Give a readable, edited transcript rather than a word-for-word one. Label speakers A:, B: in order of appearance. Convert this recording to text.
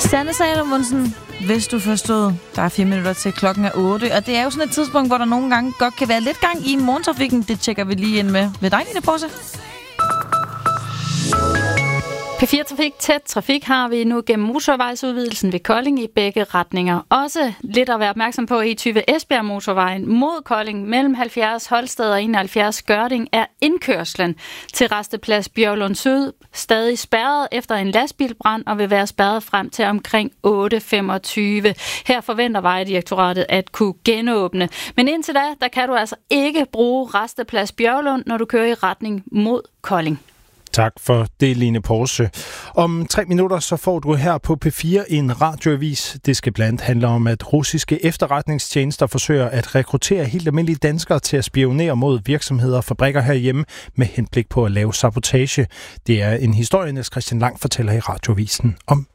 A: Sanne Salomonsen, hvis du forstod, der er 4 minutter til klokken er 8, og det er jo sådan et tidspunkt, hvor der nogle gange godt kan være lidt gang i morgentrafikken. Det tjekker vi lige ind med. Ved dig, Line Porse?
B: P4 Trafik, tæt trafik har vi nu gennem motorvejsudvidelsen ved Kolding i begge retninger. Også lidt at være opmærksom på E20 Esbjerg motorvejen mod Kolding mellem 70 Holsted og 71 Gørding er indkørslen til Rasteplads Bjørlund Syd stadig spærret efter en lastbilbrand og vil være spærret frem til omkring 8.25. Her forventer Vejdirektoratet at kunne genåbne. Men indtil da, der kan du altså ikke bruge Rasteplads Bjørlund, når du kører i retning mod Kolding.
C: Tak for det, Line Porse. Om 3 minutter så får du her på P4 en radioavis. Det skal blandt andet handle om, at russiske efterretningstjenester forsøger at rekruttere helt almindelige danskere til at spionere mod virksomheder og fabrikker herhjemme med henblik på at lave sabotage. Det er en historie, Niels Christian Lang fortæller i radioavisen om